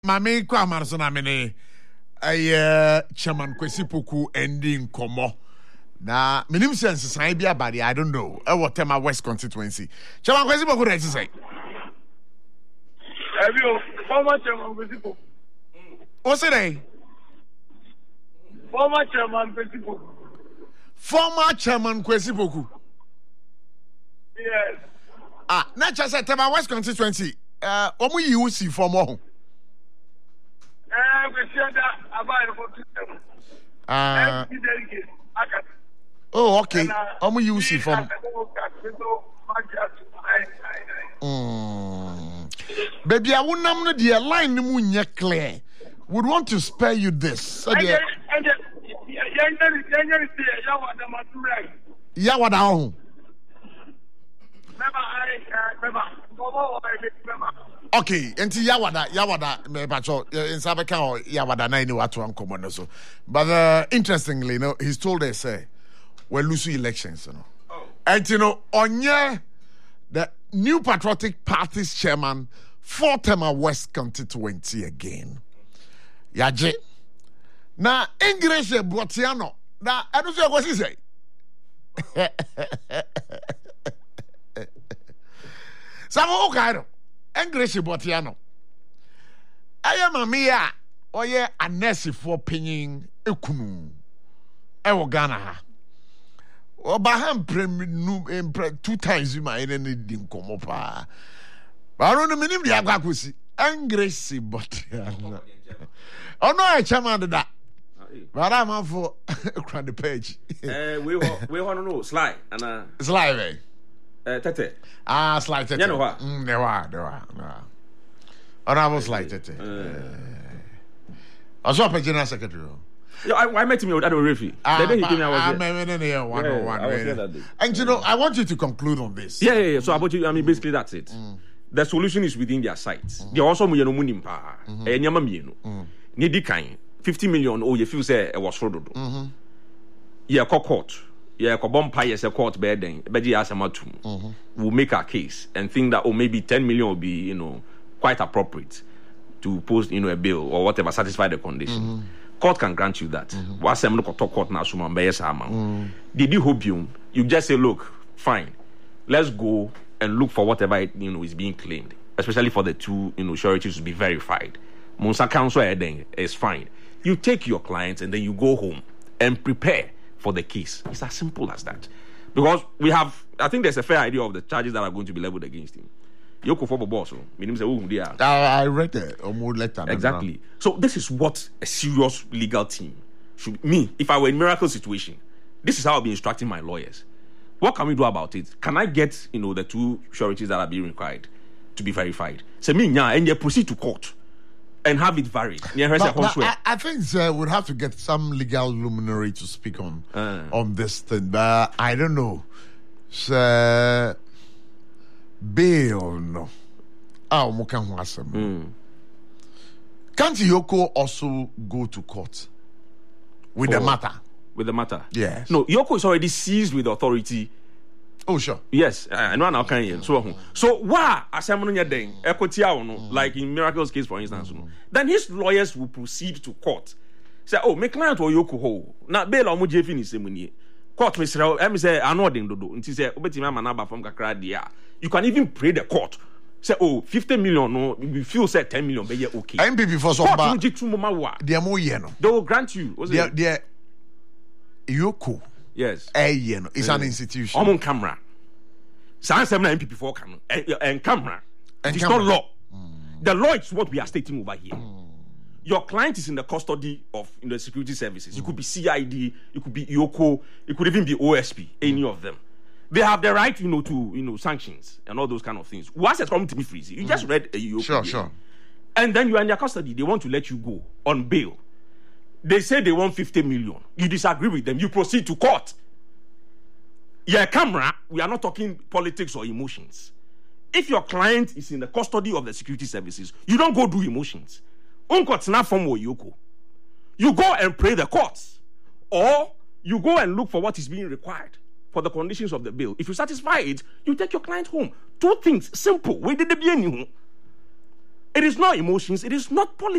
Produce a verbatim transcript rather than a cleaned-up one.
Mami kwa marsona mene eh chairman Kwesi Poku ending komo. Na minim sense san bia body I don't know. E what tema West constituency. Chairman Kwesi Poku dey say. Ebio, former chairman Kwesi Poku. O say dey. Former chairman Kwesi Poku. Former chairman Kwesi Poku. Yes. Ah, na just say tema West constituency. Uh, omu yi usi former. Eh, we share that about for two. Uh, oh, okay. I'm going to use it from. Mm. Baby, I wouldn't know the line is clear. Would want to spare you this. So the... Yeah, what now? Okay, enti yawada yawada me pacho in Sabeka or yawada na any what one common so. But uh, interestingly, you know, he's told us say uh, we're losing elections, you know. Oh. And you know, Onye, the New Patriotic Party's chairman, four term West constituency again. Yaje. Na English Botiano. Na I don't know what he say. Samo Okairo. English Botiano. I am a mia or ye a nurse for pinning ekunu. Ewo Ghana. Or Baham prem two times in my enemy didn't come up. But I don't know the Agakusi. English Botiano. Oh no, I chairman that. But I'm out for crowd the page. Eh, we we want to know Sly and uh Sly, eh? Uh, tete. Ah, Sly Tete. You know what? Mm, there were, there were. No. Honorable Sly Tete. I saw a general secretary. Yeah, I, I met him at the referee. The day he came, I was I'm there. one on one. I was there that day. And you know, I want you to conclude on this. Yeah, yeah, yeah. So about you, I mean, basically that's it. Mm. The solution is within their sites. They also mu yeno munim pa. Eh nyama mienu. Ni di kan fifty million oh you feel say e was fraud. Mhm. Yeah, court. Yeah, Kobompa yes a court bed then Beji Asamatum. We'll make our case and think that oh maybe ten million will be, you know, quite appropriate to post, you know, a bill or whatever, satisfy the condition. Mm-hmm. Court can grant you that. What's I'm not court now suman bayes Did you hope you you just say, look, fine, let's go and look for whatever you know is being claimed, especially for the two, you know, sureties to be verified. Monsa Council is fine. You take your clients and then you go home and prepare for the case. It's as simple as that. Because we have, I think there's a fair idea of the charges that are going to be leveled against him. Yoko for boss. I read the Omo letter. Exactly. So this is what a serious legal team should. Me, if I were in miracle situation, this is how I'll be instructing my lawyers. What can we do about it? Can I get, you know, the two sureties that are being required to be verified? So me, yeah, and you proceed to court. And have it varied. Yeah, but, but I, I think uh, we'll have to get some legal luminary to speak on uh. on this thing. But I don't know. So, bail no. Ah, mm. Can't Yoko also go to court with For, the matter? With the matter? Yes. No, Yoko is already seized with authority. Oh sure. Yes, I know now can you. So so why assembling your thing equity like in Miracle's case for instance. Mm. Then his lawyers will proceed to court. Say, oh, my client or Yoko ho. Now bail or muje finish money. Court me say I say I know them dodo. Until say obeti my manaba from kakra dia. You can even pray the court. Say oh fifty million no we feel say ten million be okay. M P P for some ba. They are more no. They will grant you. They they Yoko. Yes. Eh, you know, it's mm. an institution. On camera. San seven M P P for camera. And camera. It's camera. Not law. Mm. The law is what we are stating over here. Mm. Your client is in the custody of in the security services. Mm. It could be C I D, it could be Yoko, it could even be O S P, mm. any of them. They have the right, you know, to you know sanctions and all those kind of things. Once it's coming to me freeze, you mm. just read a Yoko. Sure, game. sure. And then you are in their custody. They want to let you go on bail. They say they want fifty million. You disagree with them. You proceed to court. Yeah, camera, we are not talking politics or emotions. If your client is in the custody of the security services, you don't go do emotions. Uncourt's not from Yoko. You go and pray the courts. Or you go and look for what is being required for the conditions of the bill. If you satisfy it, you take your client home. Two things, simple. We did the It is not emotions. It is not politics.